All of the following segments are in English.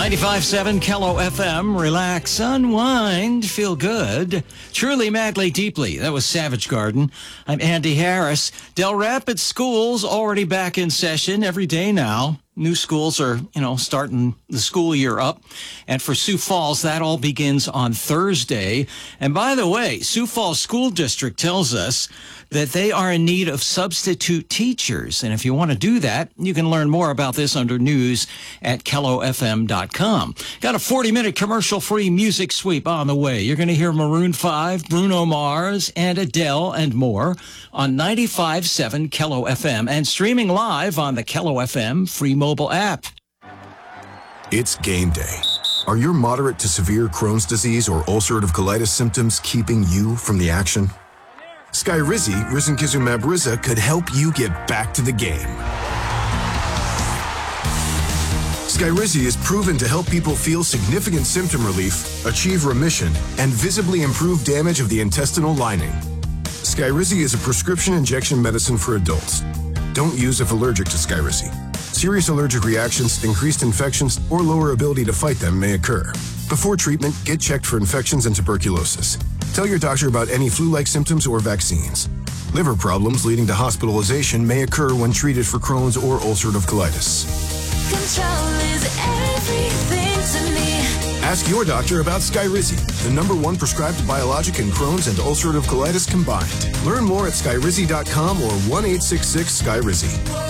95.7 Kello FM. Relax, unwind, feel good. Truly, madly, deeply. That was Savage Garden. I'm Andy Harris. Del Rapids schools already back in session every day now. New schools are, starting the school year up. And for Sioux Falls, that all begins on Thursday. And by the way, Sioux Falls School District tells us that they are in need of substitute teachers. And if you want to do that, you can learn more about this under news at KelloFM.com. Got a 40-minute commercial-free music sweep on the way. You're going to hear Maroon 5, Bruno Mars, and Adele, and more on 95.7 Kello FM and streaming live on the Kello FM free mobile app. It's game day. Are your moderate to severe Crohn's disease or ulcerative colitis symptoms keeping you from the action? Skyrizi, risankizumab Riza, could help you get back to the game. Skyrizi is proven to help people feel significant symptom relief, achieve remission, and visibly improve damage of the intestinal lining. Skyrizi is a prescription injection medicine for adults. Don't use if allergic to Skyrizi. Serious allergic reactions, increased infections, or lower ability to fight them may occur. Before treatment, get checked for infections and tuberculosis. Tell your doctor about any flu-like symptoms or vaccines. Liver problems leading to hospitalization may occur when treated for Crohn's or ulcerative colitis. Control is everything to me. Ask your doctor about Skyrizi, the #1 prescribed biologic in Crohn's and ulcerative colitis combined. Learn more at skyrizi.com or 1-866-SKYRIZI.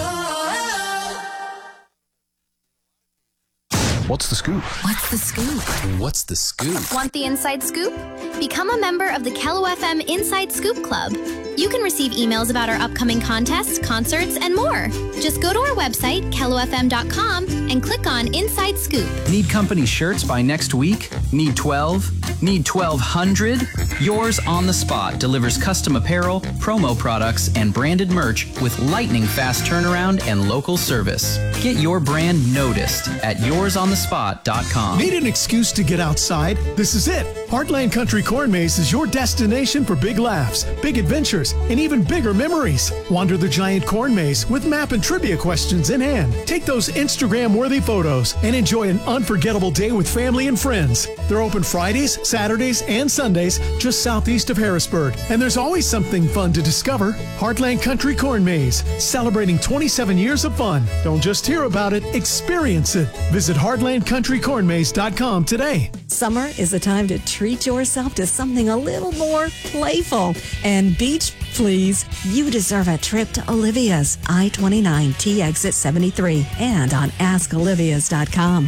What's the scoop? What's the scoop? What's the scoop? Want the inside scoop? Become a member of the Kello FM Inside Scoop Club. You can receive emails about our upcoming contests, concerts, and more. Just go to our website, KelloFM.com, and click on Inside Scoop. Need company shirts by next week? Need 12? Need 1,200? Yours on the Spot delivers custom apparel, promo products, and branded merch with lightning fast turnaround and local service. Get your brand noticed at yoursonthespot.com. Need an excuse to get outside? This is it. Heartland Country Corn Maze is your destination for big laughs, big adventures, and even bigger memories. Wander the giant corn maze with map and trivia questions in hand. Take those Instagram-worthy photos and enjoy an unforgettable day with family and friends. They're open Fridays, Saturdays, and Sundays just southeast of Harrisburg. And there's always something fun to discover. Heartland Country Corn Maze, celebrating 27 years of fun. Don't just hear about it, experience it. Visit heartlandcountrycornmaze.com today. Summer is the time to treat yourself to something a little more playful. And beach, please. You deserve a trip to Olivia's I-29 T exit 73 and on askolivias.com.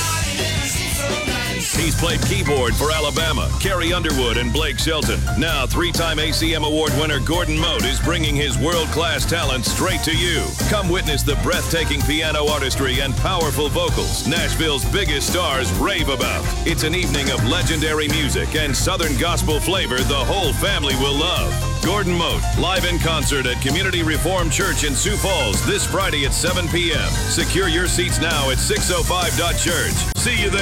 He's played keyboard for Alabama, Carrie Underwood, and Blake Shelton. Now, 3-time ACM Award winner Gordon Mote is bringing his world-class talent straight to you. Come witness the breathtaking piano artistry and powerful vocals Nashville's biggest stars rave about. It's an evening of legendary music and Southern gospel flavor the whole family will love. Gordon Mote, live in concert at Community Reformed Church in Sioux Falls this Friday at 7 p.m. Secure your seats now at 605.church. See you there.